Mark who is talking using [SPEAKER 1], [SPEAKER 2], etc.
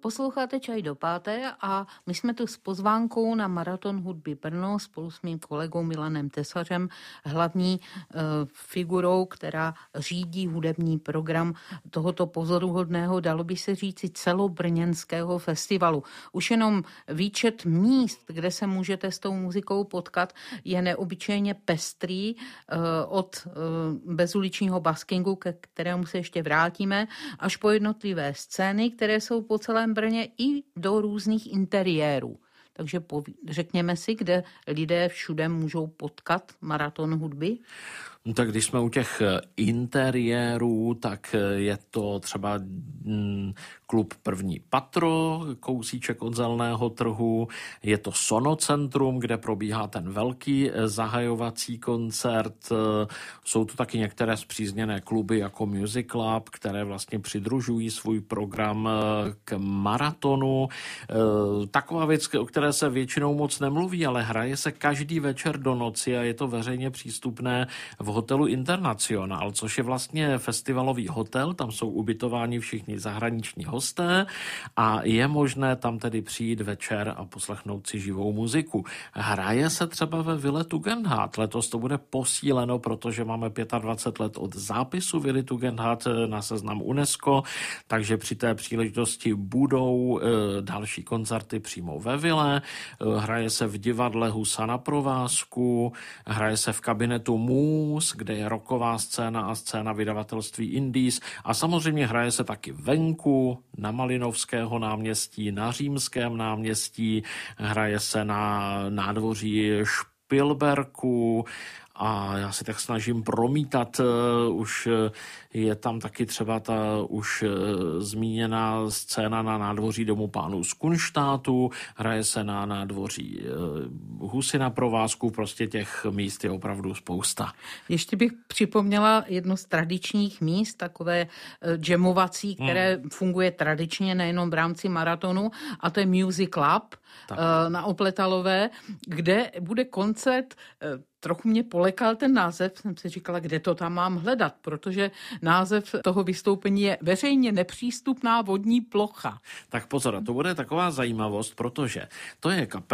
[SPEAKER 1] Posloucháte Čaj do páté a my jsme tu s pozvánkou na Maraton hudby Brno spolu s mým kolegou Milanem Tesařem, hlavní figurou, která řídí hudební program tohoto pozoruhodného, dalo by se říci, celobrněnského festivalu. Už jenom výčet míst, kde se můžete s tou muzikou potkat, je neobyčejně pestrý, od bezuličního baskingu, ke kterému se ještě vrátíme, až po jednotlivé scény, které jsou po celém Brně, i do různých interiérů. Takže řekněme si, kde lidé všude můžou potkat Maraton hudby.
[SPEAKER 2] Tak když jsme u těch interiérů, tak je to třeba klub První patro, kousíček od Zeleného trhu, je to Sonocentrum, kde probíhá ten velký zahajovací koncert, jsou to taky některé spřízněné kluby jako Music Club, které vlastně přidružují svůj program k maratonu. Taková věc, o které se většinou moc nemluví, ale hraje se každý večer do noci a je to veřejně přístupné v hotelu International, což je vlastně festivalový hotel, tam jsou ubytováni všichni zahraniční hosté a je možné tam tedy přijít večer a poslechnout si živou muziku. Hraje se třeba ve Ville Tugendhat, letos to bude posíleno, protože máme 25 let od zápisu Ville Tugendhat na seznam UNESCO, takže při té příležitosti budou další koncerty přímo ve Ville, hraje se v divadle Husa na provázku, hraje se v kabinetu Mus, kde je rocková scéna a scéna vydavatelství Indies a samozřejmě hraje se taky venku, na Malinovského náměstí, na Římském náměstí, hraje se na nádvoří Špilberku a já si tak snažím promítat, už je tam taky třeba ta už zmíněná scéna na nádvoří domu pánů z Kunštátu, hraje se na nádvoří Husy na provázku, prostě těch míst je opravdu spousta.
[SPEAKER 1] Ještě bych připomněla jedno z tradičních míst, takové jamovací, které funguje tradičně nejenom v rámci maratonu, a to je Music Club na Opletalové, kde bude koncert. Trochu mě polekal ten název, jsem si říkala, kde to tam mám hledat, protože název toho vystoupení je Veřejně nepřístupná vodní plocha.
[SPEAKER 2] Tak pozor, to bude taková zajímavost, protože to je kapela,